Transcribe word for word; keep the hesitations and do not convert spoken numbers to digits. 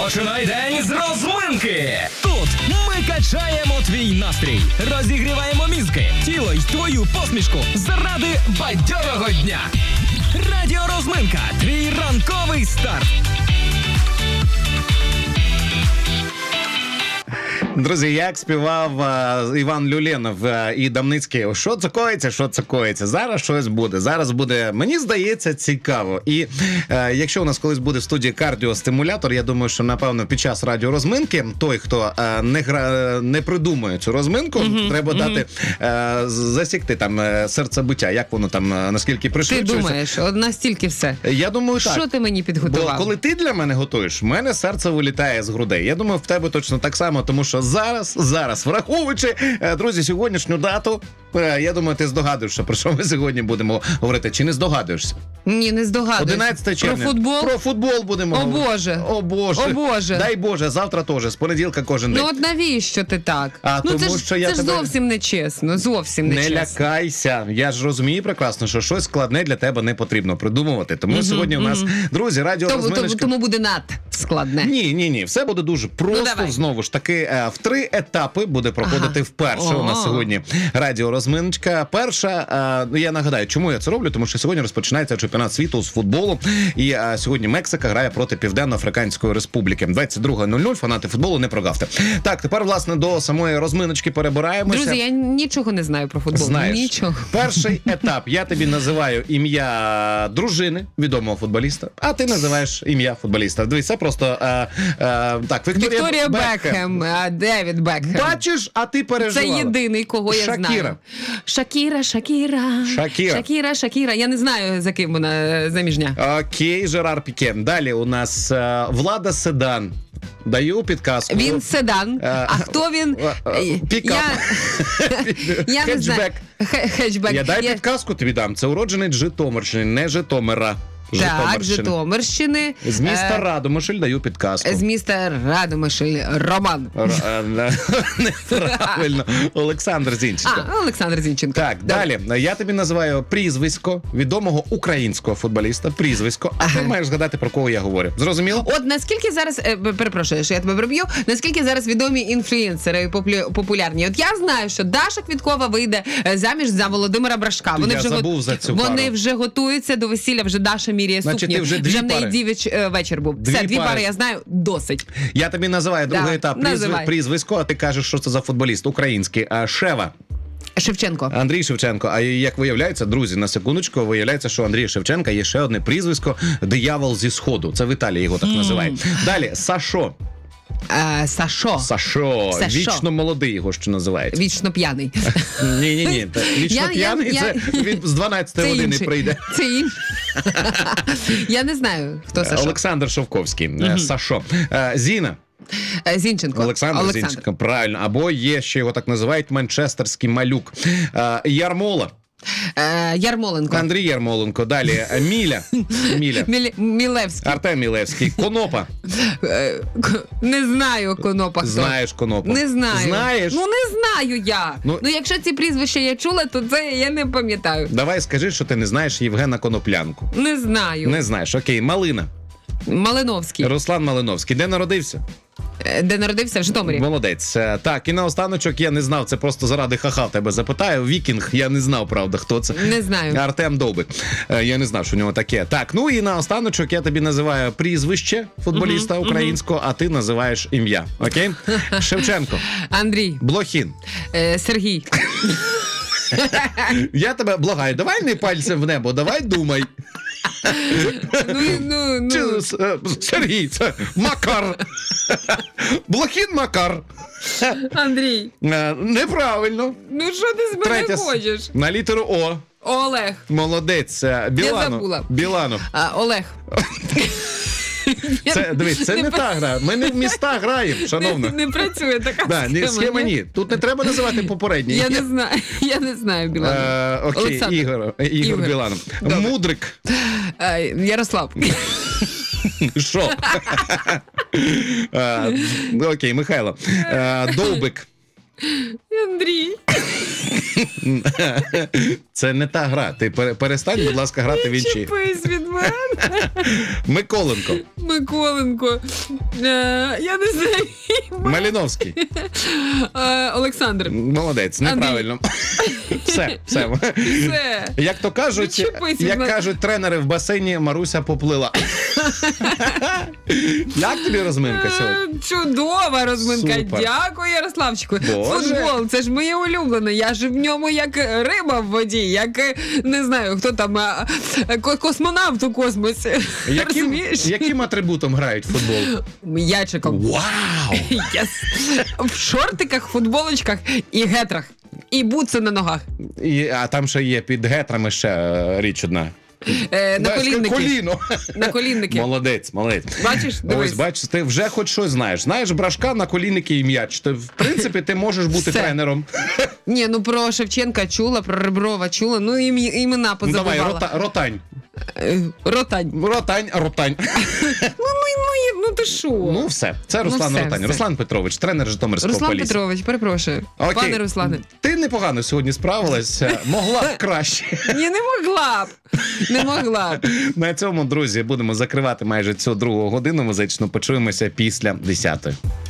Починай день з розминки. Тут ми качаємо твій настрій, розігріваємо мізки, тіло й твою посмішку заради бадьорого дня. Радіо Розминка. Твій ранковий старт. Друзі, як співав uh, Іван Люленов uh, і Дамницький, що це коїться, що це коїться, зараз щось буде, зараз буде, мені здається, цікаво. І uh, якщо у нас колись буде в студії кардіостимулятор, я думаю, що, напевно, під час радіорозминки, той, хто uh, не, гра, не придумує цю розминку, mm-hmm. треба mm-hmm. дати, uh, засікти там uh, серцебиття, як воно там, uh, наскільки пришвидшується. Ти думаєш, от настільки все? Я думаю, так. Що ти мені підготував? Бо коли ти для мене готуєш, в мене серце вилітає з грудей. Я думаю, в тебе точно так само, тому що зараз, зараз, враховуючи, друзі, сьогоднішню дату, я думаю, ти здогадуєшся, про що ми сьогодні будемо говорити. Чи не здогадуєшся? Ні, не здогадуюсь. одинадцяте червня. Про футбол? Про футбол будемо О, говорити. Боже. О, Боже. О, Боже. Дай Боже, завтра теж, з понеділка кожен день. Ну от навіщо ти так? А, ну тому, це ж, що я це тебе... ж зовсім не чесно, зовсім не, не чесно. Не лякайся. Я ж розумію прекрасно, що щось складне для тебе не потрібно придумувати. Тому uh-huh, сьогодні uh-huh. у нас, друзі, радіо тому, розминочка. Тому буде над складне. Ні, ні, ні. Все буде дуже просто. Ну, знову ж таки, в три етапи буде проходити ага. вперше О-о-о. у нас сьогодні радіо розминочка. Перша, ну я нагадаю, чому я це роблю, тому що сьогодні розпочинається чемпіонат світу з футболу. І а, сьогодні Мексика грає проти Південно-Африканської Республіки. двадцять друга нуль нуль, фанати футболу, не прогавте. Так, тепер, власне, до самої розминочки перебираємося. Друзі, я нічого не знаю про футбол. Знаєш, нічого. Перший етап. Я тобі називаю ім'я дружини відомого футболіста, а ти називаєш ім'я футболіста. Дивись, це просто а, а, так, Вікторія, Вікторія Бекхем. Бекхем, Девід Бекхем. Бачиш, а ти переживала. Це єдиний, кого я Шакіра. знаю. Шакіра, Шакіра. Шакіра. Шакіра, Шакіра. Я не знаю, за ким вона заміжня. Окей, Жерар Піке. Далі у нас а, Влада Седан. Даю підказку. Він седан. А, а хто він? Пікап. Я, я не знаю. Хетчбек. Я дай я... підказку тобі дам. Це уродженець Житомирщини, не Житомира. Так, Житомирщини. З міста е... Радомишль даю підказку. З міста Радомишль. Роман. Неправильно. Олександр Зінченко. А, Олександр Зінченко. Так, далі. Я тобі називаю прізвисько відомого українського футболіста. Прізвисько. А ага. ти маєш згадати, про кого я говорю. Зрозуміло? От наскільки зараз, е, перепрошую, що я тебе приб'ю, наскільки зараз відомі інфлюенсери популярні. От я знаю, що Даша Квіткова вийде заміж за Володимира Брашка. Вони я вже забув го... за цю Вони пару. вже готуються до весілля, вже Даша міряє Значить, сукню. Вже, вже в неї пари. дівич вечір був. Дві Все, дві пари. пари я знаю, досить. Я тобі називаю другий да, етап називай. прізвисько, а ти кажеш, що це за футболіст український. А, Шева. Шевченко. Андрій Шевченко. А як виявляється, друзі, на секундочку, виявляється, що Андрій Шевченка є ще одне прізвисько «Диявол зі Сходу». Це в Італії його так називають. Далі, Сашо. Е, Сашо. Сашо. Сашо. Вічно молодий його ще називають. Вічно п'яний. Ні-ні-ні. Вічно я, п'яний, я, це я... він з дванадцятої години інший. прийде. Це інший. Я не знаю, хто Сашо. Олександр Шовковський. Угу. Сашо. Зіна. Зінченко. Олександр, Олександр Зінченко, правильно. Або є, ще його так називають, манчестерський малюк. Ярмола. Е, Ярмоленко. Андрій Ярмоленко. Далі Міля. Міля. Мілі... Мілевський. Артем Мілевський. Конопа. Е, не знаю Конопа хто. Знаєш Конопа? Не знаю. Знаєш? Ну не знаю я. Ну, ну якщо ці прізвища я чула, то це я не пам'ятаю. Давай скажи, що ти не знаєш Євгена Коноплянку. Не знаю. Не знаєш. Окей. Малина. Малиновський. Руслан Малиновський. Де народився? Де народився? В Житомирі. Молодець. Так, і наостаночок я не знав, це просто заради ха-ха в тебе запитаю. Вікінг, я не знав, правда, хто це. Не знаю. Артем Довбик. Я не знав, що у нього таке. Так, ну і наостаночок я тобі називаю прізвище футболіста uh-huh, українського, uh-huh. а ти називаєш ім'я. Окей? Шевченко. Андрій. Блохін. Е, Сергій. Я тебе благаю, давай не пальцем в небо, давай думай. Ну, ну, ну. Сергій, це Макар. Блохін Макар. Андрій. Неправильно. Ну що ти з мене Третя, хочеш? На літеру О. Олег. Молодець. Біланов. Я забула. Біланов. А, Олег. Це, дивись, це не, не та гра. Ми не в міста граємо, шановна. Не, не працює така да, схема. Ні, схема ні. Тут не треба називати попередній. Я не знаю. Я не знаю Біланов. Е, окей, Олександр. Ігор, Ігор, Ігор Біланов. Добре. Мудрик. Е, Ярослав. Що? Окей, Михайло. Довбик. Андрій. Це не та гра. Ти пере- перестань, будь ласка, грати в інші. Чіпись від мене. Миколенко. Миколенко. Е, я не знаю. Маліновський. Е, Олександр. Молодець, неправильно. Все, все. Все. Як то кажуть, Відчепись від як мене. кажуть тренери в басейні, Маруся поплила. Як тобі розминка сьогодні? Е, Чудова розминка. Супер. Дякую, Ярославчику. Боже. Футбол, це ж моє улюблене. Я ж в ньому як риба в воді, як е, не знаю, хто там а, е, ко- космонавт у космосі. Яким, Розумієш? яким атрибутом грають в футбол? М'ячиком. Вау! Yes. В шортиках, футболочках і гетрах. І бутси на ногах. І, а там ще є під гетрами ще е, річ одна. Е, на Да, колінники. Коліно. На колінники. Молодець, молодець. Бачиш? Дивись. Ось, бачиш, ти вже хоч щось знаєш. Знаєш брашка, на колінники і м'яч. Ти, в принципі, ти можеш бути Все. тренером. Ні, ну про Шевченка чула, про Реброва чула, ну і ім'я- імена Ну, давай, позабувала. рота, ротань. Е, Ротань. Ротань, ротань. Ну, ну, ну ти що? Ну, все. Це Руслан все, Ротань. все. Руслан Петрович, тренер Житомирського Руслан Полісся. Петрович, перепрошую. Окей. Пане Руслане. Ти непогано сьогодні справилася. Могла б краще. Ні, не могла б. Не могла б. На цьому, друзі, будемо закривати майже цю другу годину музичну. Почуємося після десятої.